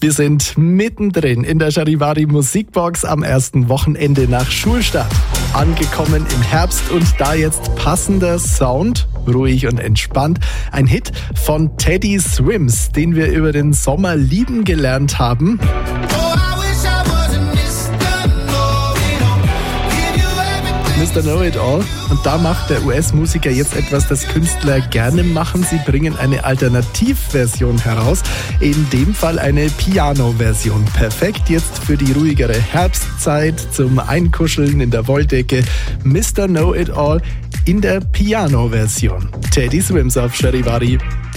Wir sind mittendrin in der Charivari Musikbox am ersten Wochenende nach Schulstart. Angekommen im Herbst und da jetzt passender Sound, ruhig und entspannt. Ein Hit von Teddy Swims, den wir über den Sommer lieben gelernt haben. Mr. Know-It-All. Und da macht der US-Musiker jetzt etwas, das Künstler gerne machen. Sie bringen eine Alternativversion heraus. In dem Fall eine Piano-Version. Perfekt jetzt für die ruhigere Herbstzeit, zum Einkuscheln in der Wolldecke. Mr. Know-It-All in der Piano-Version. Teddy Swims auf Charivari.